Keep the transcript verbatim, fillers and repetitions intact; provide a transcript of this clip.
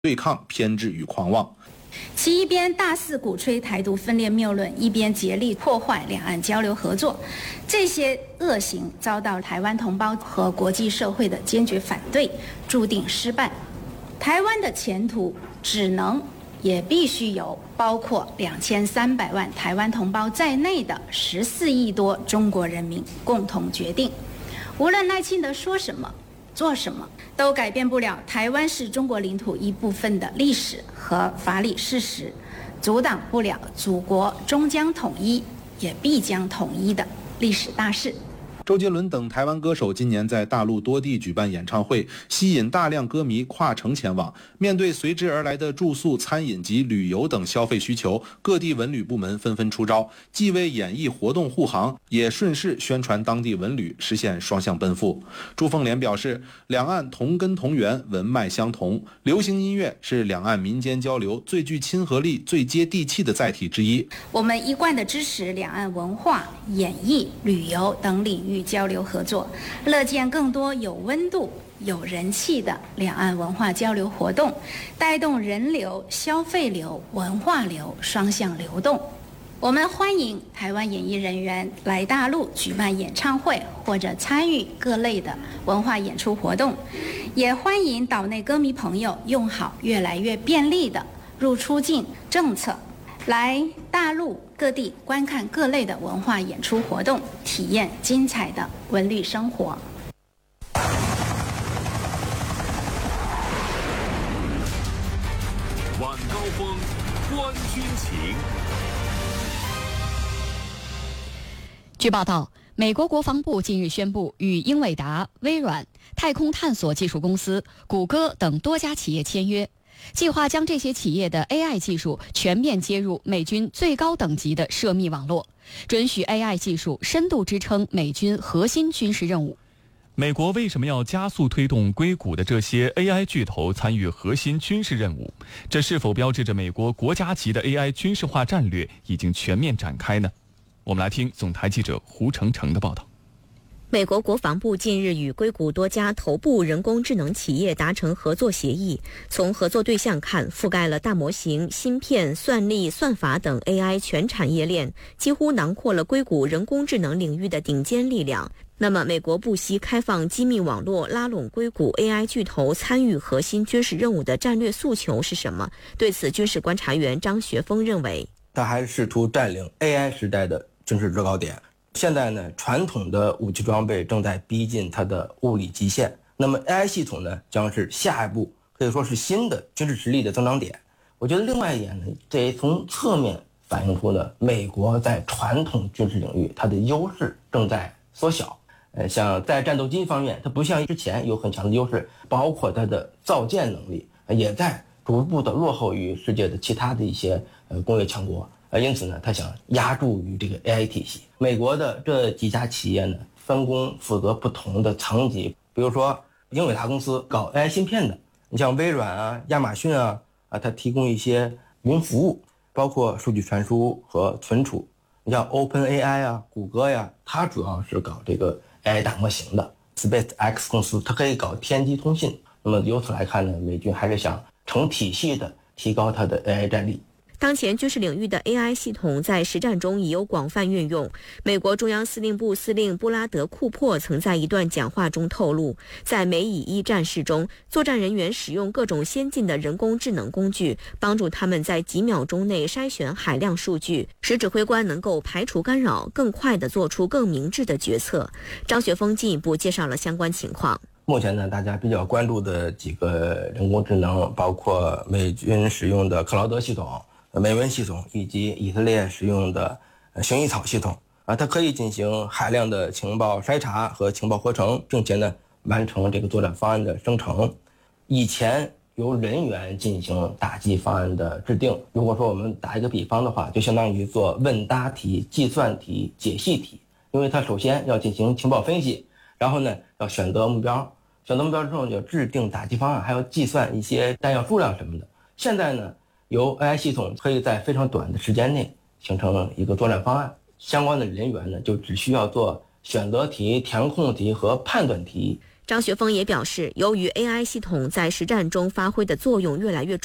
对抗偏执与狂妄。 其一边大肆鼓吹台独分裂谬论，一边竭力破坏两岸交流合作，这些恶行遭到台湾同胞和国际社会的坚决反对，注定失败。台湾的前途只能也必须由包括两千三百万台湾同胞在内的十四亿多中国人民共同决定。无论赖清德说什么做什么，都改变不了台湾是中国领土一部分的历史和法理事实，阻挡不了祖国终将统一也必将统一的历史大势。 周杰伦等台湾歌手今年在大陆多地举办演唱会，吸引大量歌迷跨城前往。面对随之而来的住宿、餐饮及旅游等消费需求，各地文旅部门纷纷出招，既为演艺活动护航，也顺势宣传当地文旅，实现双向奔赴。朱凤莲表示，两岸同根同源，文脉相同，流行音乐是两岸民间交流最具亲和力、最接地气的载体之一。 我们一贯的支持两岸文化、演艺、旅游等领域交流合作，乐见更多有温度、有人气的两岸文化交流活动，带动人流、消费流、文化流双向流动。我们欢迎台湾演艺人员来大陆举办演唱会或者参与各类的文化演出活动，也欢迎岛内歌迷朋友用好越来越便利的入出境政策，来大陆各地观看各类的文化演出活动，体验精彩的文旅生活。 晚高峰，观军情。 据报道，美国国防部近日宣布，与英伟达、微软、太空探索技术公司、谷歌等多家企业签约，计划将这些企业的 A I 技术全面接入美军最高等级的涉密网络，准许 A I 技术深度支撑美军核心军事任务。 美国为什么要加速推动硅谷的这些 A I 巨头参与核心军事任务？这是否标志着美国国家级的 A I 军事化战略已经全面展开呢？我们来听总台记者胡成成的报道。 美国国防部近日与硅谷多家头部人工智能企业达成合作协议，从合作对象看，覆盖了大模型、芯片、算力、算法等 A I 全产业链，几乎囊括了硅谷人工智能领域的顶尖力量。那么，美国不惜开放机密网络，拉拢硅谷 A I 巨头参与核心军事任务的战略诉求是什么？对此，军事观察员张学峰认为， 他还试图占领 A I 时代的军事制高点。现在呢，传统的武器装备正在逼近它的物理极限，那么 A I 系统呢，将是下一步可以说是新的军事实力的增长点。我觉得另外一点呢，这也从侧面反映出呢，美国在传统军事领域它的优势正在缩小。呃，像在战斗机方面，它不像之前有很强的优势，包括它的造舰能力也在逐步的落后于世界的其他的一些呃工业强国。呃，因此呢，他想压注于这个 A I 体系。美国的这几家企业呢，分工负责不同的层级。比如说，英伟达公司搞 A I 芯片的，你像微软啊、亚马逊啊，啊，它提供一些云服务，包括数据传输和存储。你像 OpenAI 啊、谷歌呀，它主要是搞这个 A I 大模型的。SpaceX 公司它可以搞天基通信。那么由此来看呢，美军还是想成体系的提高它的 A I 战力。 当前军事领域的 A I 系统在实战中已有广泛运用。美国中央司令部司令布拉德·库珀曾在一段讲话中透露，在美以一战事中，作战人员使用各种先进的人工智能工具，帮助他们在几秒钟内筛选海量数据，使指挥官能够排除干扰，更快地做出更明智的决策。张学峰进一步介绍了相关情况。 目前呢，大家比较关注的几个人工智能，包括美军使用的克劳德系统、美文系统以及以色列使用的薰衣草系统啊，它可以进行海量的情报筛查和情报合成，并且呢完成这个作战方案的生成。以前由人员进行打击方案的制定，如果说我们打一个比方的话，就相当于做问答题、计算题、解析题，因为它首先要进行情报分析，然后呢要选择目标，选择目标之后就制定打击方案，还要计算一些弹药数量什么的。现在呢，由 A I 系统可以在非常短的时间内形成一个作战方案，相关的人员呢就只需要做选择题、填空题和判断题。 张学峰也表示，由于 A I 系统在实战中发挥的作用越来越